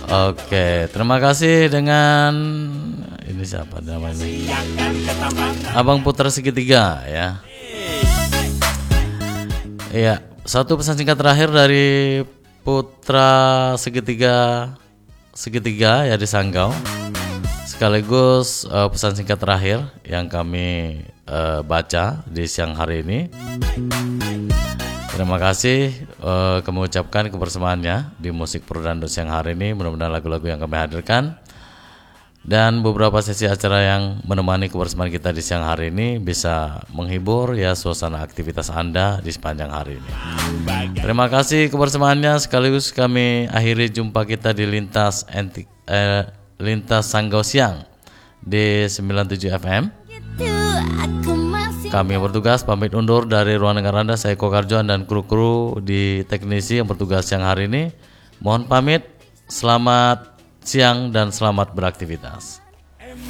Oke, terima kasih dengan ini siapa namanya? Abang Putra Segitiga ya. Iya, satu pesan singkat terakhir dari Putra Segitiga ya di Sanggau. Sekaligus pesan singkat terakhir yang kami baca di siang hari ini. Terima kasih kami ucapkan kebersamaannya di Musik Pro Dangdut siang hari ini. Mudah-mudahan lagu-lagu yang kami hadirkan dan beberapa sesi acara yang menemani kebersamaan kita di siang hari ini bisa menghibur ya suasana aktivitas Anda di sepanjang hari ini. Terima kasih kebersamaannya. Sekaligus kami akhiri jumpa kita di Lintas Sanggau Siang di 97 FM. Kami yang bertugas pamit undur dari ruang dengar Anda. Saya Eko Karjoan dan kru-kru di teknisi yang bertugas siang hari ini. Mohon pamit. Selamat siang dan selamat beraktivitas.